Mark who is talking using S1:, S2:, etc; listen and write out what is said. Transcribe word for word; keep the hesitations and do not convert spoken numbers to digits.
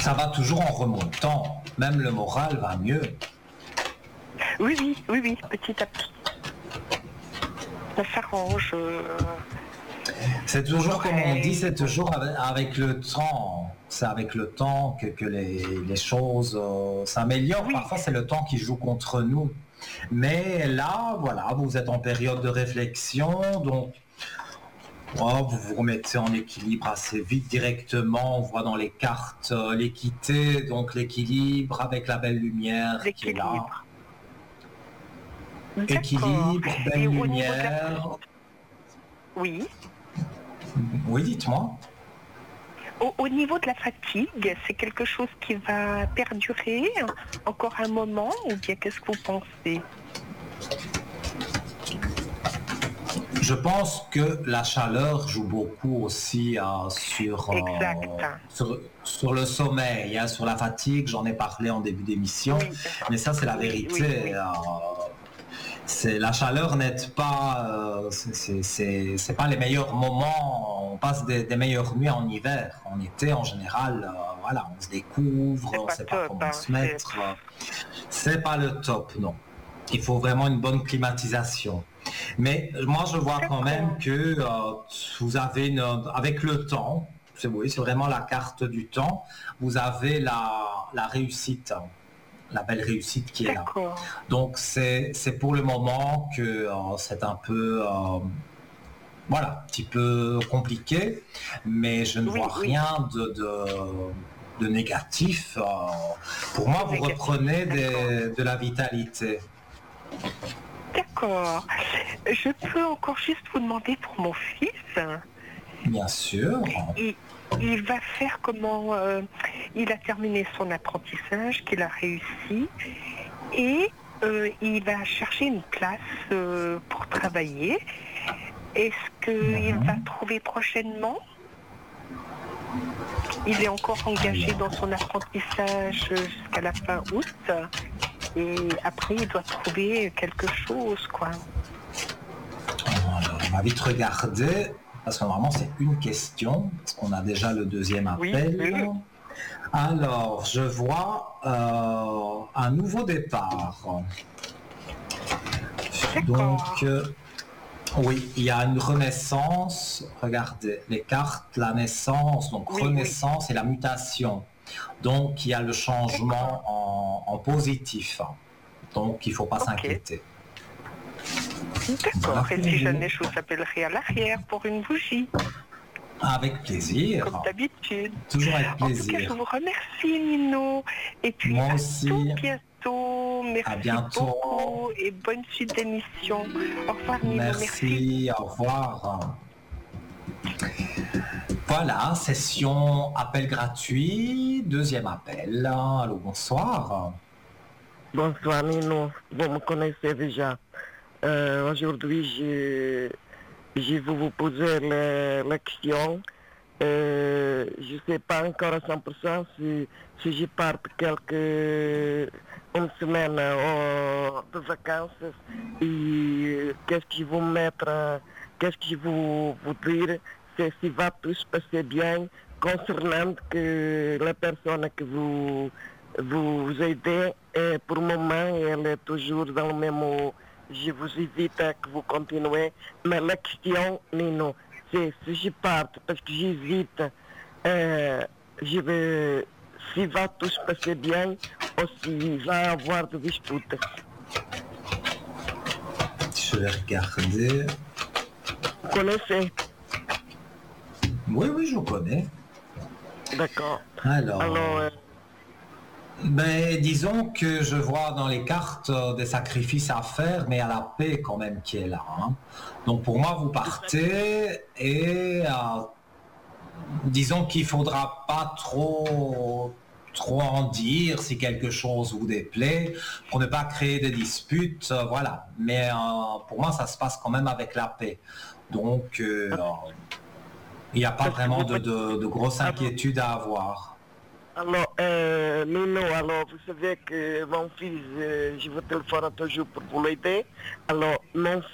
S1: ça va toujours en remontant. Même le moral va mieux.
S2: Oui, oui, oui, oui, petit à petit. Ça s'arrange. Euh...
S1: C'est toujours, comme on dit, c'est toujours avec, avec le temps. C'est avec le temps que, que les, les choses euh, s'améliorent. Oui. Parfois, c'est le temps qui joue contre nous. Mais là, voilà, vous êtes en période de réflexion, donc oh, vous vous remettez en équilibre assez vite directement. On voit dans les cartes euh, l'équité, donc l'équilibre avec la belle lumière qui est là.
S2: D'accord.
S1: Équilibre, belle
S2: Et
S1: lumière.
S2: La... Oui.
S1: Oui, dites-moi.
S2: Au, au niveau de la fatigue, c'est quelque chose qui va perdurer encore un moment, ou bien qu'est-ce que vous pensez?
S1: Je pense que la chaleur joue beaucoup aussi euh, sur, euh, sur, sur le sommeil, hein, sur la fatigue. J'en ai parlé en début d'émission, oui, mais ça c'est la vérité. Oui, oui, oui. Euh, c'est, la chaleur n'aide pas, euh, c'est, c'est, c'est pas les meilleurs moments. On passe des, des meilleures nuits en hiver. En été, en général, euh, voilà, on se découvre, on ne sait pas comment hein, se mettre. C'est... c'est pas le top, non. Il faut vraiment une bonne climatisation. Mais moi, je vois quand même que euh, vous avez, une, avec le temps, c'est, oui, c'est vraiment la carte du temps, vous avez la, la réussite, la belle réussite qui est là. Donc, c'est, c'est pour le moment que euh, c'est un peu, euh, voilà, un petit peu compliqué, mais je ne oui, vois oui. rien de, de, de négatif. Euh, pour moi, vous reprenez des, de la vitalité.
S2: D'accord. Je peux encore juste vous demander pour mon fils.
S1: Bien sûr.
S2: Il, il va faire comment euh, il a terminé son apprentissage, qu'il a réussi, et euh, il va chercher une place euh, pour travailler. Est-ce qu'il mmh. va trouver prochainement? Il est encore engagé dans son apprentissage jusqu'à la fin août. Et après, il doit trouver quelque chose, quoi.
S1: Alors, on va vite regarder, parce que normalement, c'est une question, parce qu'on a déjà le deuxième appel. Oui, oui. Alors, je vois euh, un nouveau départ. Donc, euh, oui, il y a une renaissance. Regardez, les cartes, la naissance, donc oui, renaissance oui. et la mutation. Donc, il y a le changement en, en positif. Donc, il ne faut pas okay. s'inquiéter.
S2: D'accord. Voilà. Et si jamais je vous appellerai à l'arrière pour une bougie?
S1: Avec plaisir.
S2: Comme d'habitude.
S1: Toujours avec plaisir.
S2: En tout cas, je vous remercie, Nino. Et puis,
S1: moi
S2: à
S1: aussi.
S2: tout bientôt. Merci
S1: à bientôt.
S2: beaucoup et bonne suite d'émission. Au revoir, Nino.
S1: Merci.
S2: Merci.
S1: Au revoir. Voilà, session appel gratuit, deuxième appel. Allô, bonsoir.
S3: Bonsoir Nino, vous me connaissez déjà. Euh, aujourd'hui, je, je vais vous poser la, la question. Euh, je ne sais pas encore à cent pour cent si, si je pars quelques, une semaine euh, de vacances et qu'est-ce que je vais mettre, qu'est-ce que je vais vous dire, c'est si va tout se passer bien concernant que la personne que vous vous aidez et pour le moment elle est toujours dans le même mot. Je vous invite à que vous continuez, mais la question, Nino, c'est si je pars parce que j'hésite, euh, je vais, si va tout se passer bien ou s'il va y avoir des disputes.
S1: Je vais regarder.
S3: Vous connaissez?
S1: Oui, oui, je vous connais.
S3: D'accord.
S1: Alors,
S3: Alors euh,
S1: ben, disons que je vois dans les cartes euh, des sacrifices à faire, mais à la paix quand même qui est là. Hein. Donc pour moi, vous partez et euh, disons qu'il ne faudra pas trop, trop en dire si quelque chose vous déplaît, pour ne pas créer de disputes, euh, voilà. Mais euh, pour moi, ça se passe quand même avec la paix. Donc, euh, il n'y a pas vraiment de, de, de grosses inquiétudes à avoir.
S3: Alors, euh, Nino, alors vous savez que mon fils, euh, je vous téléphone toujours pour vous l'aider. Alors, mon